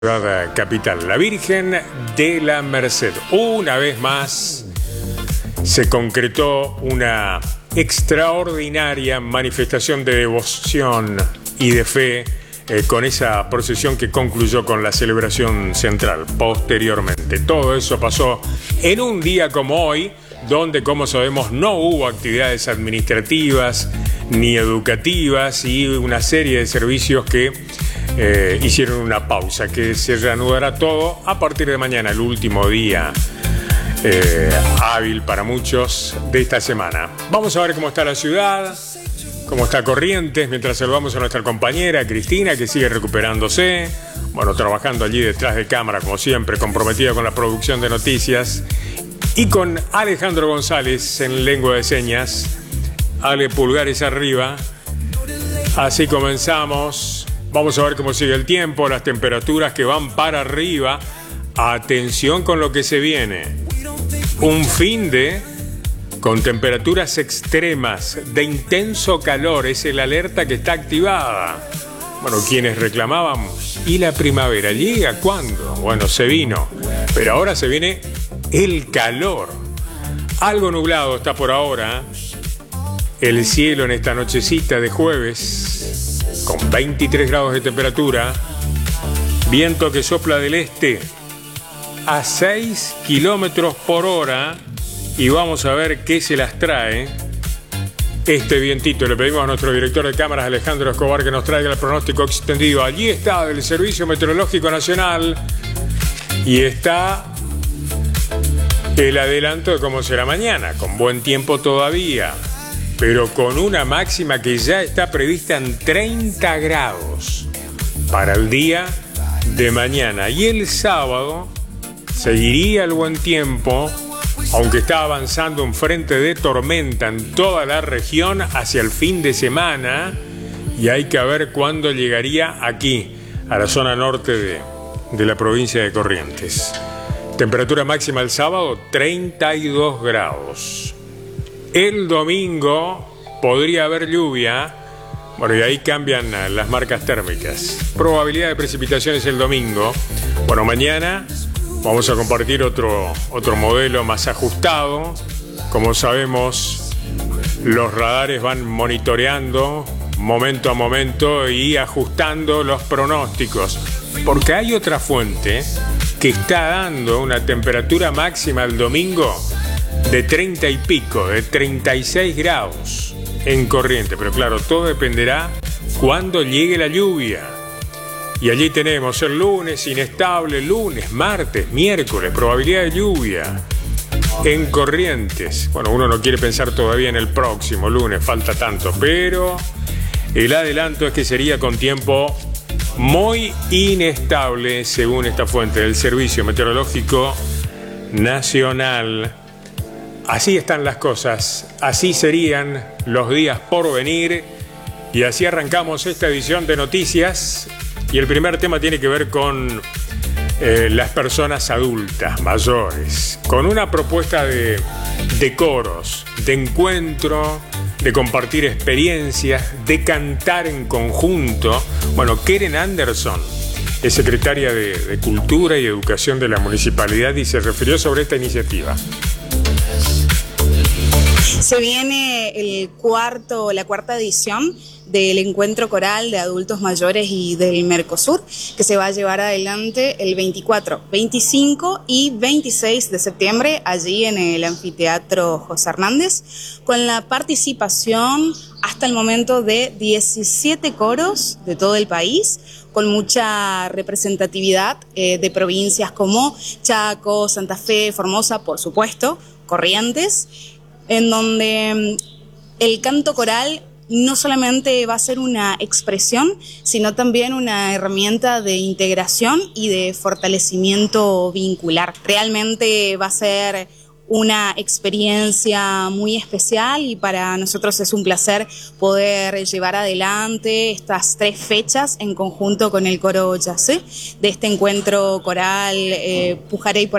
ciudad capital, la Virgen de la Merced. Una vez más se concretó una extraordinaria manifestación de devoción y de fe con esa procesión que concluyó con la celebración central posteriormente. Todo eso pasó en un día como hoy, donde, como sabemos, no hubo actividades administrativas ni educativas y una serie de servicios que hicieron una pausa, que se reanudará todo a partir de mañana, el último día hábil para muchos de esta semana. Vamos a ver cómo está la ciudad, cómo está Corrientes, mientras saludamos a nuestra compañera Cristina, que sigue recuperándose, bueno, trabajando allí detrás de cámara, como siempre, comprometida con la producción de noticias, y con Alejandro González en lengua de señas. Ale, pulgares arriba. Así comenzamos. Vamos a ver cómo sigue el tiempo, las temperaturas que van para arriba. Atención con lo que se viene. Un fin de con temperaturas extremas, de intenso calor. Es el alerta que está activada. Bueno, quienes reclamaban, ¿y la primavera llega cuándo? Bueno, se vino. Pero ahora se viene el calor. Algo nublado está por ahora. El cielo en esta nochecita de jueves, con 23 grados de temperatura, viento que sopla del este a 6 kilómetros por hora, y vamos a ver qué se las trae este vientito. Le pedimos a nuestro director de cámaras, Alejandro Escobar, que nos traiga el pronóstico extendido. Allí está, del Servicio Meteorológico Nacional, y está el adelanto de cómo será mañana, con buen tiempo todavía, pero con una máxima que ya está prevista en 30 grados para el día de mañana. Y el sábado seguiría el buen tiempo, aunque está avanzando un frente de tormenta en toda la región hacia el fin de semana, y hay que ver cuándo llegaría aquí, a la zona norte de la provincia de Corrientes. Temperatura máxima el sábado, 32 grados. El domingo podría haber lluvia. Bueno, y ahí cambian las marcas térmicas. Probabilidad de precipitaciones el domingo. Bueno, mañana vamos a compartir otro modelo más ajustado. Como sabemos, los radares van monitoreando momento a momento y ajustando los pronósticos. Porque hay otra fuente que está dando una temperatura máxima el domingo de 30 y pico, de 36 grados en Corrientes. Pero claro, todo dependerá cuando llegue la lluvia. Y allí tenemos el lunes inestable, lunes, martes, miércoles, probabilidad de lluvia en Corrientes. Bueno, uno no quiere pensar todavía en el próximo lunes, falta tanto, pero el adelanto es que sería con tiempo muy inestable, según esta fuente del Servicio Meteorológico Nacional. Así están las cosas, así serían los días por venir, y así arrancamos esta edición de noticias. Y el primer tema tiene que ver con las personas adultas, mayores, con una propuesta de coros, de encuentro, de compartir experiencias, de cantar en conjunto. Bueno, Keren Anderson es secretaria de Cultura y Educación de la Municipalidad y se refirió sobre esta iniciativa. Se viene la cuarta edición del encuentro coral de adultos mayores y del Mercosur, que se va a llevar adelante el 24, 25 y 26 de septiembre, allí en el Anfiteatro José Hernández, con la participación hasta el momento de 17 coros de todo el país, con mucha representatividad de provincias como Chaco, Santa Fe, Formosa, por supuesto, Corrientes, en donde el canto coral no solamente va a ser una expresión, sino también una herramienta de integración y de fortalecimiento vincular. Realmente va a ser una experiencia muy especial, y para nosotros es un placer poder llevar adelante estas 3 fechas en conjunto con el coro Yacé de este encuentro coral Pujaré y Porá,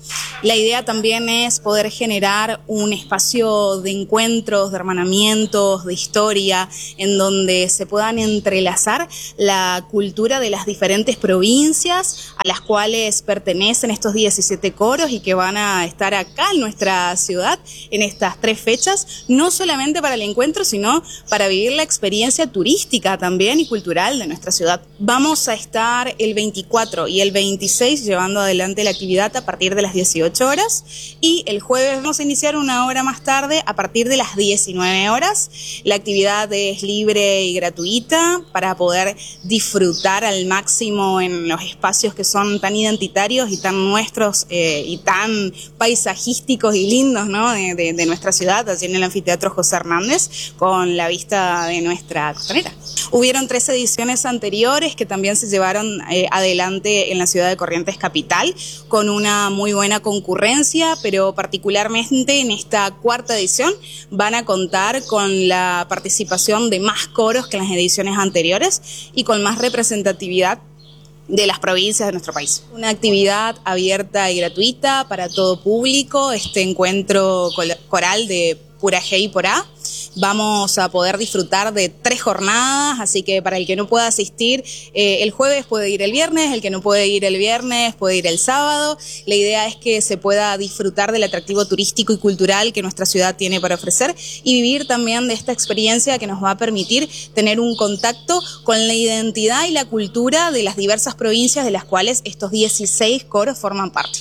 La idea también es poder generar un espacio de encuentros, de hermanamientos, de historia, en donde se puedan entrelazar la cultura de las diferentes provincias a las cuales pertenecen estos 17 coros y que van a estar acá en nuestra ciudad en estas 3 fechas, no solamente para el encuentro, sino para vivir la experiencia turística también y cultural de nuestra ciudad. Vamos a estar el 24 y el 26 llevando adelante la actividad a partir de las 18 horas y el jueves vamos a iniciar una hora más tarde a partir de las 19 horas. La actividad es libre y gratuita para poder disfrutar al máximo en los espacios que son tan identitarios y tan nuestros y tan paisajísticos y lindos, ¿no? de nuestra ciudad, allí en el Anfiteatro José Hernández, con la vista de nuestra costanera. Hubieron 3 ediciones anteriores que también se llevaron adelante en la ciudad de Corrientes Capital, con una muy buena concurrencia, pero particularmente en esta 4ª edición van a contar con la participación de más coros que en las ediciones anteriores y con más representatividad de las provincias de nuestro país. Una actividad abierta y gratuita para todo público, este encuentro coral de Pura G y Porá. Vamos a poder disfrutar de 3 jornadas, así que para el que no pueda asistir el jueves puede ir el viernes, el que no puede ir el viernes puede ir el sábado. La idea es que se pueda disfrutar del atractivo turístico y cultural que nuestra ciudad tiene para ofrecer y vivir también de esta experiencia que nos va a permitir tener un contacto con la identidad y la cultura de las diversas provincias de las cuales estos 16 coros forman parte.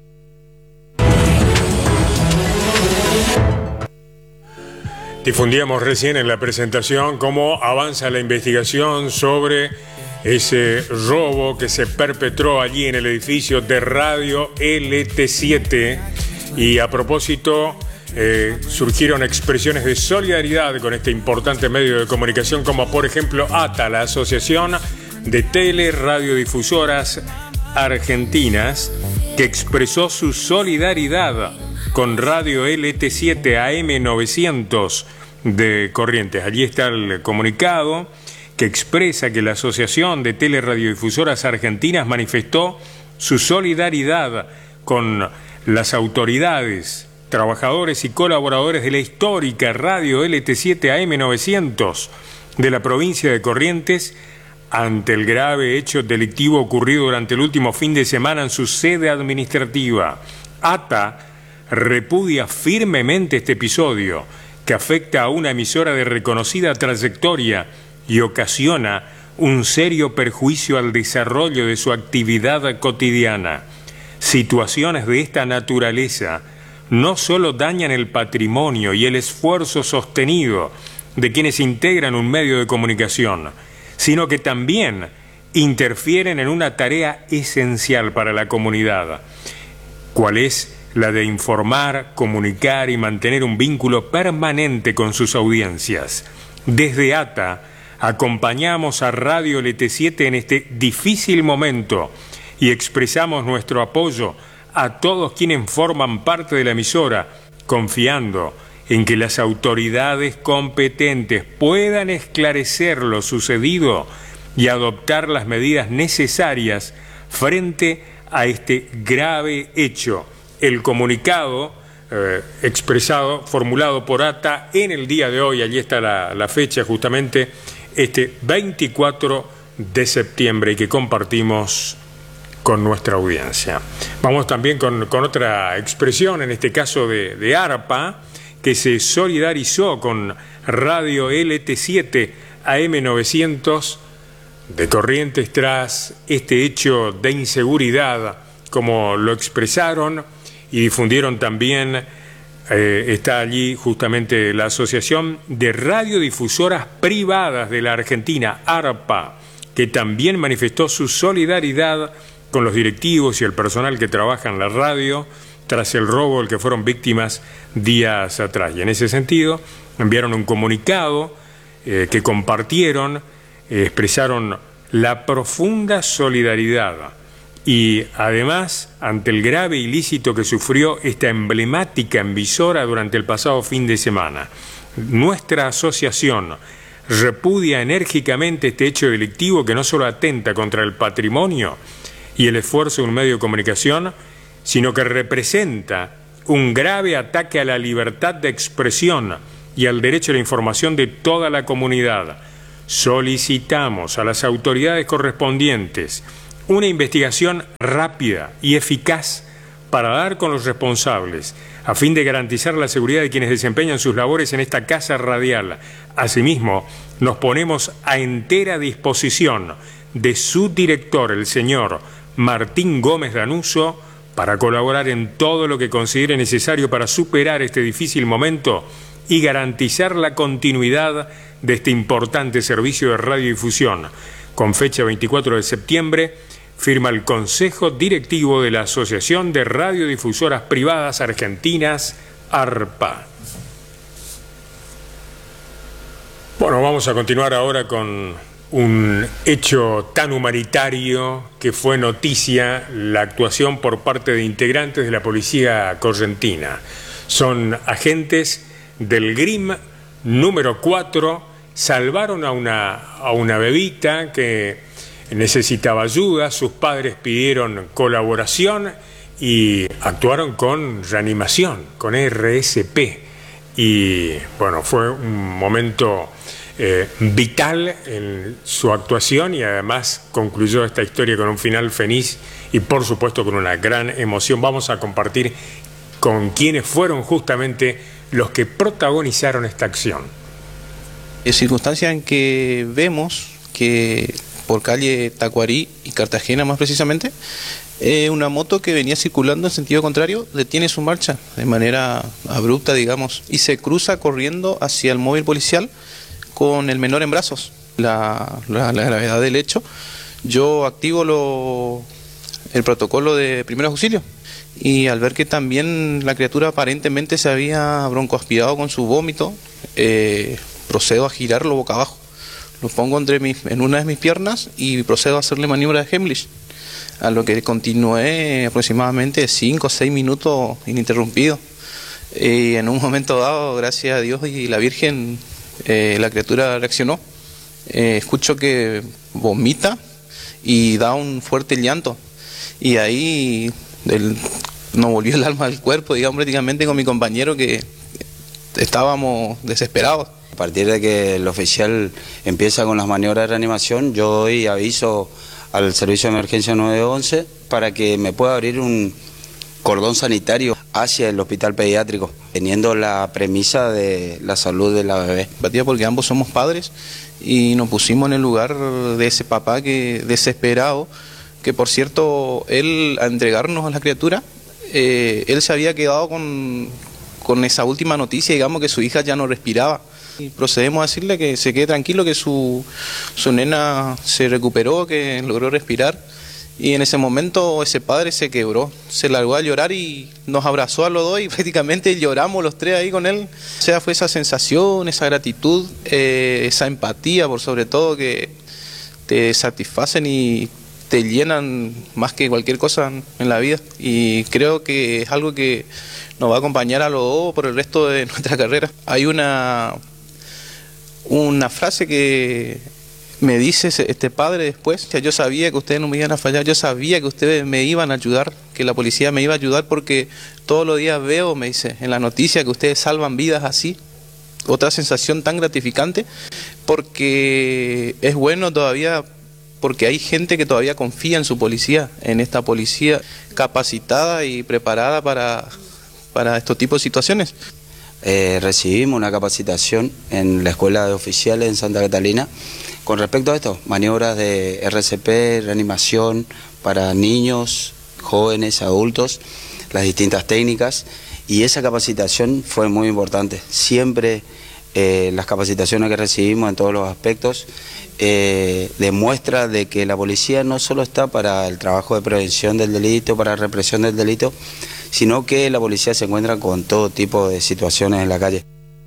Difundíamos recién en la presentación cómo avanza la investigación sobre ese robo que se perpetró allí en el edificio de Radio LT7 y a propósito surgieron expresiones de solidaridad con este importante medio de comunicación como por ejemplo ATA, la Asociación de Teleradiodifusoras Argentinas, que expresó su solidaridad con Radio LT7 AM900 de Corrientes. Allí está el comunicado que expresa que la Asociación de Teleradiodifusoras Argentinas manifestó su solidaridad con las autoridades, trabajadores y colaboradores de la histórica Radio LT7 AM900 de la provincia de Corrientes ante el grave hecho delictivo ocurrido durante el último fin de semana en su sede administrativa. ATA repudia firmemente este episodio que afecta a una emisora de reconocida trayectoria y ocasiona un serio perjuicio al desarrollo de su actividad cotidiana. Situaciones de esta naturaleza no solo dañan el patrimonio y el esfuerzo sostenido de quienes integran un medio de comunicación, sino que también interfieren en una tarea esencial para la comunidad, cual es la de informar, comunicar y mantener un vínculo permanente con sus audiencias. Desde ATA acompañamos a Radio LT7 en este difícil momento y expresamos nuestro apoyo a todos quienes forman parte de la emisora, confiando en que las autoridades competentes puedan esclarecer lo sucedido y adoptar las medidas necesarias frente a este grave hecho. El comunicado formulado por ATA en el día de hoy, allí está la fecha justamente, este 24 de septiembre y que compartimos con nuestra audiencia. Vamos también con otra expresión, en este caso de ARPA, que se solidarizó con Radio LT7 AM900 de Corrientes tras este hecho de inseguridad, como lo expresaron y difundieron también. Está allí justamente la Asociación de Radiodifusoras Privadas de la Argentina, ARPA, que también manifestó su solidaridad con los directivos y el personal que trabaja en la radio tras el robo del que fueron víctimas días atrás. Y en ese sentido enviaron un comunicado que compartieron, expresaron la profunda solidaridad y además ante el grave ilícito que sufrió esta emblemática emisora durante el pasado fin de semana. Nuestra asociación repudia enérgicamente este hecho delictivo que no solo atenta contra el patrimonio y el esfuerzo de un medio de comunicación, sino que representa un grave ataque a la libertad de expresión y al derecho a la información de toda la comunidad. Solicitamos a las autoridades correspondientes una investigación rápida y eficaz para dar con los responsables, a fin de garantizar la seguridad de quienes desempeñan sus labores en esta casa radial. Asimismo, nos ponemos a entera disposición de su director, el señor Martín Gómez Danuso, para colaborar en todo lo que considere necesario para superar este difícil momento y garantizar la continuidad de este importante servicio de radiodifusión. Con fecha 24 de septiembre, firma el Consejo Directivo de la Asociación de Radiodifusoras Privadas Argentinas, ARPA. Bueno, vamos a continuar ahora con un hecho tan humanitario que fue noticia, la actuación por parte de integrantes de la policía correntina. Son agentes del GRIM número 4, salvaron a una bebita que necesitaba ayuda, sus padres pidieron colaboración y actuaron con reanimación, con RSP. Y bueno, fue un momento vital en su actuación y además concluyó esta historia con un final feliz y por supuesto con una gran emoción. Vamos a compartir con quienes fueron justamente los que protagonizaron esta acción. Circunstancia en que vemos que por calle Tacuarí y Cartagena más precisamente, una moto que venía circulando en sentido contrario detiene su marcha de manera abrupta, digamos, y se cruza corriendo hacia el móvil policial con el menor en brazos. La gravedad del hecho, yo activo el protocolo de primeros auxilios y al ver que también la criatura aparentemente se había broncoaspirado con su vómito, procedo a girarlo boca abajo. Lo pongo en una de mis piernas y procedo a hacerle maniobra de Heimlich, a lo que continué aproximadamente 5 o 6 minutos ininterrumpido. Y en un momento dado, gracias a Dios y la Virgen, la criatura reaccionó. Escucho que vomita y da un fuerte llanto. Y ahí nos volvió el alma al cuerpo, digamos, prácticamente con mi compañero, que estábamos desesperados. A partir de que el oficial empieza con las maniobras de reanimación, yo doy aviso al servicio de emergencia 911 para que me pueda abrir un cordón sanitario hacia el hospital pediátrico, teniendo la premisa de la salud de la bebé. Porque ambos somos padres y nos pusimos en el lugar de ese papá que desesperado, que por cierto, él a entregarnos a la criatura, él se había quedado con esa última noticia, digamos, que su hija ya no respiraba. Y procedemos a decirle que se quede tranquilo, que su nena se recuperó, que logró respirar. Y en ese momento ese padre se quebró, se largó a llorar y nos abrazó a los dos y prácticamente lloramos los tres ahí con él. O sea, fue esa sensación, esa gratitud, esa empatía por sobre todo, que te satisfacen y te llenan más que cualquier cosa en la vida. Y creo que es algo que nos va a acompañar a los dos por el resto de nuestra carrera. Hay una frase que me dice este padre después: yo sabía que ustedes no me iban a fallar, yo sabía que ustedes me iban a ayudar, que la policía me iba a ayudar, porque todos los días veo, me dice, en la noticia que ustedes salvan vidas así. Otra sensación tan gratificante, porque es bueno todavía, porque hay gente que todavía confía en su policía, en esta policía capacitada y preparada para estos tipos de situaciones. Recibimos una capacitación en la Escuela de Oficiales en Santa Catalina con respecto a esto, maniobras de RCP, reanimación para niños, jóvenes, adultos, las distintas técnicas, y esa capacitación fue muy importante. Siempre las capacitaciones que recibimos en todos los aspectos demuestra de que la policía no solo está para el trabajo de prevención del delito, para represión del delito, sino que la policía se encuentra con todo tipo de situaciones en la calle.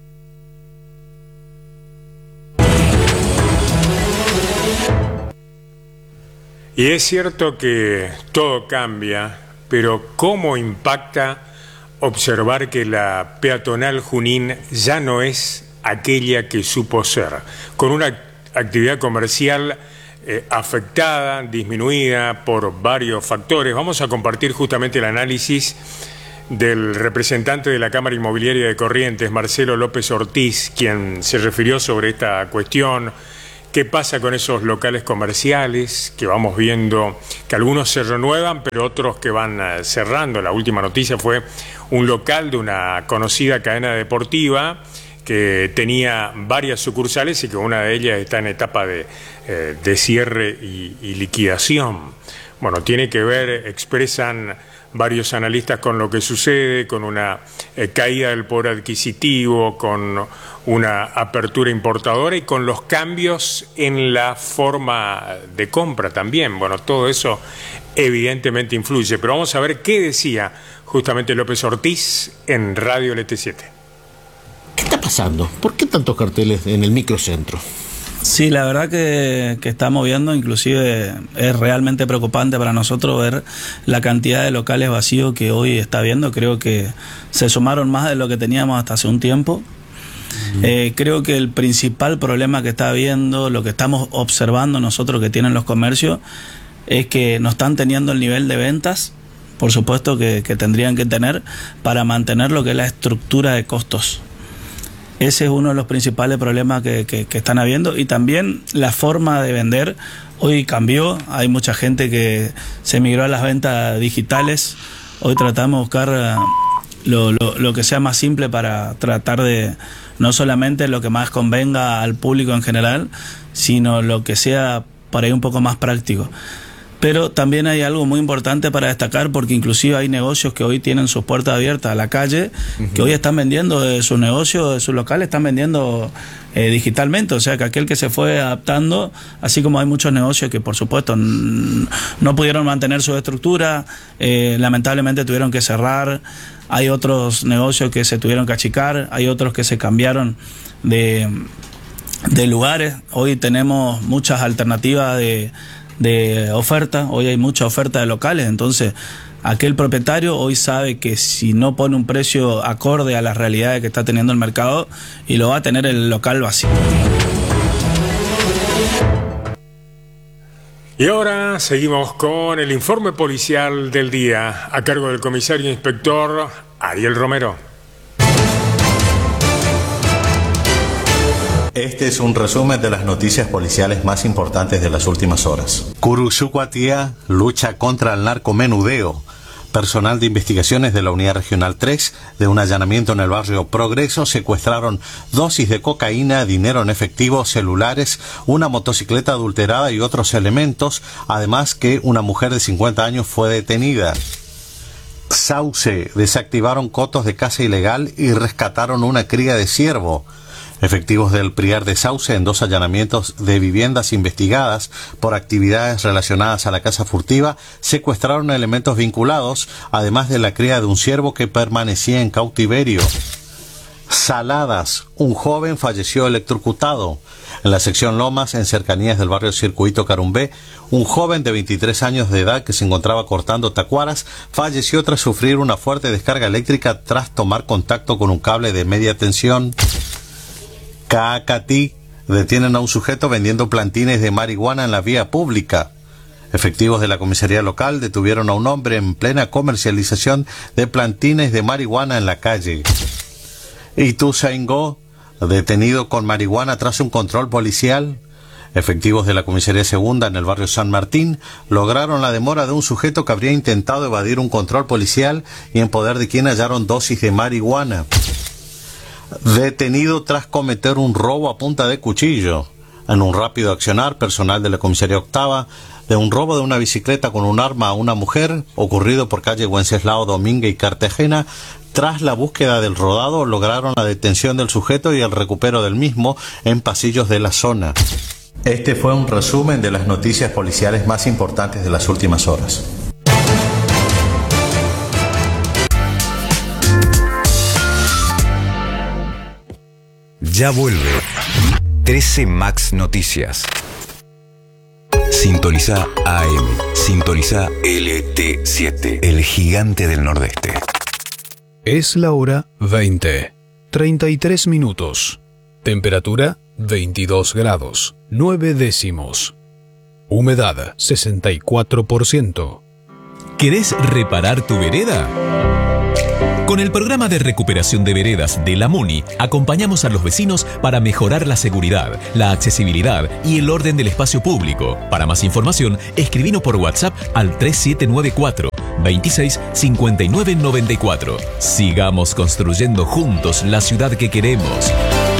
Y es cierto que todo cambia, pero ¿cómo impacta observar que la peatonal Junín ya no es aquella que supo ser? Con una actividad comercial afectada, disminuida por varios factores. Vamos a compartir justamente el análisis del representante de la Cámara Inmobiliaria de Corrientes, Marcelo López Ortiz, quien se refirió sobre esta cuestión. ¿Qué pasa con esos locales comerciales que vamos viendo que algunos se renuevan, pero otros que van cerrando? La última noticia fue un local de una conocida cadena deportiva que tenía varias sucursales y que una de ellas está en etapa de cierre y liquidación. Bueno, tiene que ver, expresan varios analistas, con lo que sucede, con una caída del poder adquisitivo, con una apertura importadora y con los cambios en la forma de compra también. Bueno, todo eso evidentemente influye, pero vamos a ver qué decía justamente López Ortiz en Radio LT7. ¿Qué está pasando? ¿Por qué tantos carteles en el microcentro? Sí, la verdad que estamos viendo, inclusive es realmente preocupante para nosotros ver la cantidad de locales vacíos que hoy está habiendo. Creo que se sumaron más de lo que teníamos hasta hace un tiempo. Creo que el principal problema que está habiendo, lo que estamos observando nosotros que tienen los comercios, es que no están teniendo el nivel de ventas, por supuesto que tendrían que tener, para mantener lo que es la estructura de costos. Ese es uno de los principales problemas que están habiendo, y también la forma de vender hoy cambió. Hay mucha gente que se migró a las ventas digitales. Hoy tratamos de buscar lo que sea más simple para tratar de no solamente lo que más convenga al público en general, sino lo que sea para ir un poco más práctico. Pero también hay algo muy importante para destacar, porque inclusive hay negocios que hoy tienen sus puertas abiertas a la calle, que hoy están vendiendo de sus negocios, de sus locales, están vendiendo digitalmente. O sea que aquel que se fue adaptando, así como hay muchos negocios que por supuesto no pudieron mantener su estructura, lamentablemente tuvieron que cerrar. Hay otros negocios que se tuvieron que achicar, hay otros que se cambiaron de lugares. Hoy tenemos muchas alternativas de oferta, hoy hay mucha oferta de locales, entonces aquel propietario hoy sabe que si no pone un precio acorde a las realidades que está teniendo el mercado, y lo va a tener el local vacío. Y ahora seguimos con el informe policial del día a cargo del comisario inspector Ariel Romero. Este es un resumen de las noticias policiales más importantes de las últimas horas. Curuyucuatía lucha contra el narcomenudeo. Personal de investigaciones de la Unidad Regional 3, de un allanamiento en el barrio Progreso, secuestraron dosis de cocaína, dinero en efectivo, celulares, una motocicleta adulterada y otros elementos, además que una mujer de 50 años fue detenida. Sauce, desactivaron cotos de caza ilegal y rescataron una cría de ciervo. Efectivos del PRIAR de Sauce, en 2 allanamientos de viviendas investigadas por actividades relacionadas a la caza furtiva, secuestraron elementos vinculados, además de la cría de un ciervo que permanecía en cautiverio. Saladas, un joven falleció electrocutado. En la sección Lomas, en cercanías del barrio Circuito Carumbé, un joven de 23 años de edad que se encontraba cortando tacuaras falleció tras sufrir una fuerte descarga eléctrica tras tomar contacto con un cable de media tensión. Caacatí, detienen a un sujeto vendiendo plantines de marihuana en la vía pública. Efectivos de la comisaría local detuvieron a un hombre en plena comercialización de plantines de marihuana en la calle. Ituzaingó, detenido con marihuana tras un control policial. Efectivos de la comisaría segunda en el barrio San Martín lograron la demora de un sujeto que habría intentado evadir un control policial y en poder de quien hallaron dosis de marihuana. Detenido tras cometer un robo a punta de cuchillo. En un rápido accionar, personal de la comisaría octava, de un robo de una bicicleta con un arma a una mujer, ocurrido por calle Wenceslao Domínguez y Cartagena. Tras la búsqueda del rodado, lograron la detención del sujeto y el recupero del mismo en pasillos de la zona. Este fue un resumen de las noticias policiales más importantes de las últimas horas. Ya vuelve 13 Max Noticias. Sintoniza AM, sintoniza LT7, el gigante del Nordeste. Es la hora 20:33 minutos. Temperatura 22 grados 9 décimos. Humedad 64%. ¿Querés reparar tu vereda? Con el programa de recuperación de veredas de la MUNI, acompañamos a los vecinos para mejorar la seguridad, la accesibilidad y el orden del espacio público. Para más información, escribinos por WhatsApp al 3794 26 59 94. Sigamos construyendo juntos la ciudad que queremos.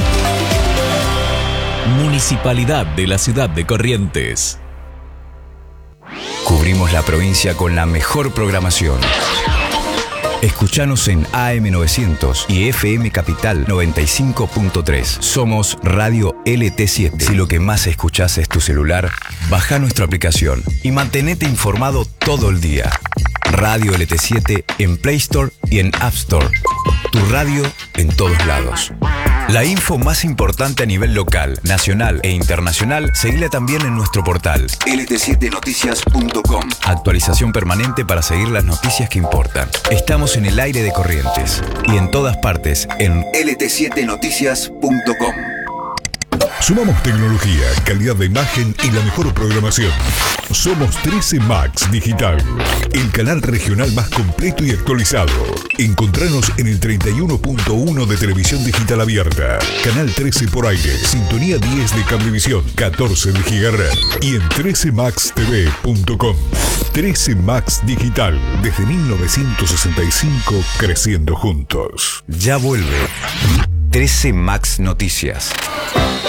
Municipalidad de la Ciudad de Corrientes. Cubrimos la provincia con la mejor programación. Escuchanos en AM900 y FM Capital 95.3. Somos Radio LT7. Si lo que más escuchás es tu celular, baja nuestra aplicación y mantenete informado todo el día. Radio LT7 en Play Store y en App Store. Tu radio en todos lados. La info más importante a nivel local, nacional e internacional, seguila también en nuestro portal lt7noticias.com. Actualización permanente para seguir las noticias que importan. Estamos en el aire de Corrientes y en todas partes en lt7noticias.com. Sumamos tecnología, calidad de imagen y la mejor programación. Somos 13 Max Digital, el canal regional más completo y actualizado. Encontranos en el 31.1 de televisión digital abierta, canal 13 por aire, sintonía 10 de cablevisión, 14 de gigahertz y en 13maxtv.com. 13 Max Digital, desde 1965, creciendo juntos. Ya vuelve 13 Max Noticias.